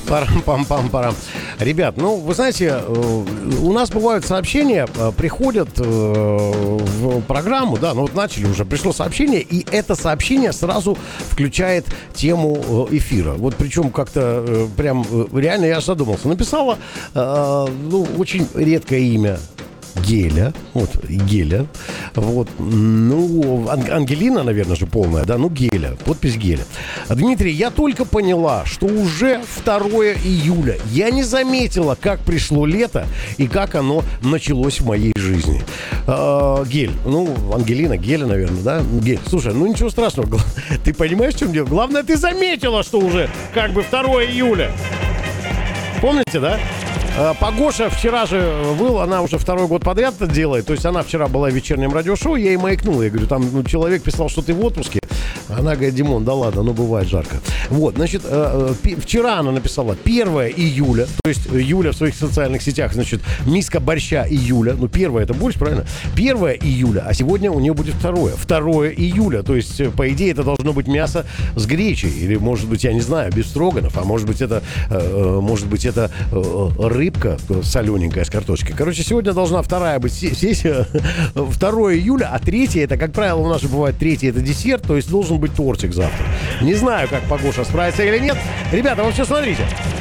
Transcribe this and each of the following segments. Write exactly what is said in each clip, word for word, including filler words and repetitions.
Парам-пам-пам-парам. Ребят, ну, вы знаете, у нас бывают сообщения, приходят в программу, да, ну вот начали уже, пришло сообщение, и это сообщение сразу включает тему эфира. Вот причем как-то прям реально я аж задумался. Написала, ну, очень редкое имя. Геля, вот, Геля, вот, ну, Ангелина, наверное, же полная, да, ну, Геля, подпись Геля. Дмитрий, я только поняла, что уже второе июля. Я не заметила, как пришло лето и как оно началось в моей жизни. А, Гель, ну, Ангелина, Геля, наверное, да, Гель, слушай, ну, ничего страшного, ты понимаешь, в чем дело? Главное, ты заметила, что уже как бы второе июля. Помните, да? Погоша вчера же был, она уже второй год подряд это делает. То есть она вчера была в вечернем радиошоу, я ей маякнул. Я говорю, там ну, человек писал, что ты в отпуске. Она говорит, Димон, да ладно, ну бывает жарко. Вот, значит, э, э, вчера она написала первое июля, то есть Юля в своих социальных сетях, значит, миска борща июля. Ну, первое это борщ, правильно? первое июля, а сегодня у нее будет второе. второе июля, то есть, по идее, это должно быть мясо с гречей. Или, может быть, я не знаю, без строганов, а может быть, это, э, может быть, это э, рыбка солененькая с картошкой. Короче, сегодня должна вторая быть сессия, второе июля, а третье, это, как правило, у нас же бывает третье, это десерт, то есть должен быть тортик завтра. Не знаю, как Погоша справится или нет. Ребята, вы все смотрите.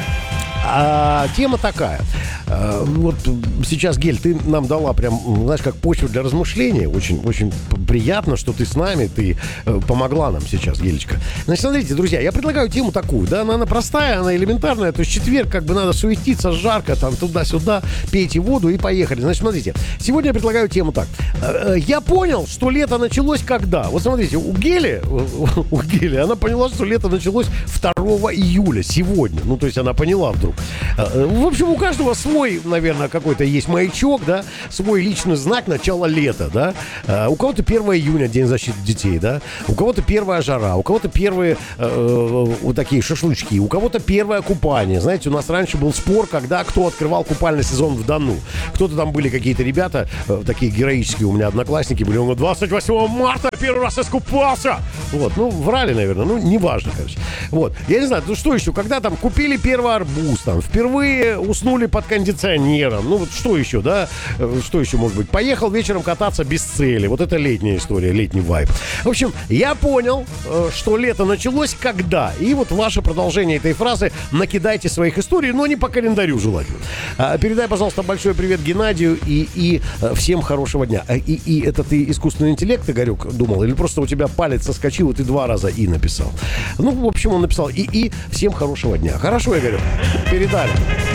А, тема такая. А, вот сейчас, Гель, ты нам дала прям, знаешь, как почву для размышления. Очень, очень приятно, что ты с нами, ты э, помогла нам сейчас, Гелечка. Значит, смотрите, друзья, я предлагаю тему такую, да, она, она простая, она элементарная, то есть четверг, как бы надо суетиться, жарко, там, туда-сюда, пейте воду и поехали. Значит, смотрите, сегодня я предлагаю тему так. Э, я понял, что лето началось когда? Вот смотрите, у Гели, у Гели, она поняла, что лето началось второго июля, сегодня. Ну, то есть она поняла вдруг. В общем, у каждого свой, наверное, какой-то есть маячок, да, свой личный знак начала лета, да. У кого-то первое июня, День защиты детей, да. У кого-то первая жара, у кого-то первые э, вот такие шашлычки, у кого-то первое купание. Знаете, у нас раньше был спор, когда кто открывал купальный сезон в Дону. Кто-то там были какие-то ребята, э, такие героические у меня одноклассники были. Он говорит, двадцать восьмого марта первый раз искупался. Вот, ну, врали, наверное, ну, неважно, короче. Вот, я не знаю, ну что еще, когда там купили первый арбуз, там, впервые уснули под кондиционером. Ну, вот что еще, да? Что еще может быть? Поехал вечером кататься без цели. Вот это летняя история, летний вайб. В общем, я понял, что лето началось когда. И вот ваше продолжение этой фразы накидайте своих историй, но не по календарю желательно. Передай, пожалуйста, большой привет Геннадию и, и всем хорошего дня. И, и это ты искусственный интеллект, Игорек, думал? Или просто у тебя палец соскочил, и ты два раза «и» написал? Ну, в общем, он написал «и, и всем хорошего дня». Хорошо, Игорек? Передали.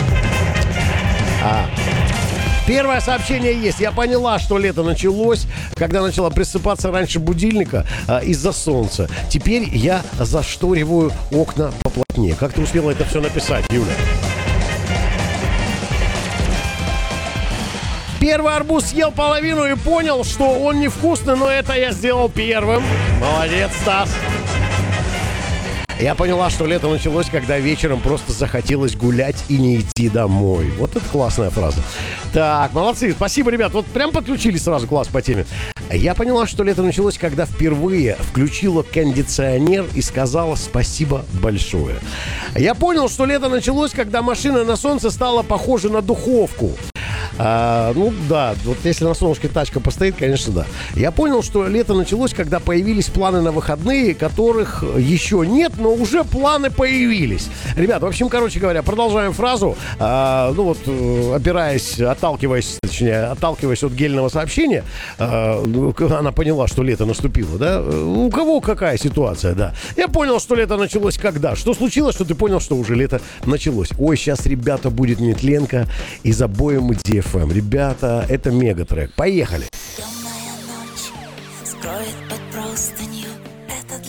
А. Первое сообщение есть. Я поняла, что лето началось, когда начала просыпаться раньше будильника а, из-за солнца. Теперь я зашториваю окна поплотнее. Как ты успела это все написать, Юля? Первый арбуз съел половину и понял, что он невкусный, но это я сделал первым. Молодец, Стас. Я поняла, что лето началось, когда вечером просто захотелось гулять и не идти домой. Вот это классная фраза. Так, молодцы. Спасибо, ребят. Вот прям подключились сразу, класс по теме. Я поняла, что лето началось, когда впервые включила кондиционер и сказала спасибо большое. Я понял, что лето началось, когда машина на солнце стала похожа на духовку. А, ну да, вот если на солнышке тачка постоит, конечно, да. Я понял, что лето началось, когда появились планы на выходные, которых еще нет, но уже планы появились. Ребят, в общем, короче говоря, продолжаем фразу. А, ну вот, опираясь, отталкиваясь, точнее, отталкиваясь от Гельного сообщения, а, она поняла, что лето наступило, да? У кого какая ситуация, да? Я понял, что лето началось когда? Что случилось, что ты понял, что уже лето началось? Ой, сейчас, ребята, будет Нетленко из обоим Ди Эф Эм. Ребята, это мегатрек. Поехали.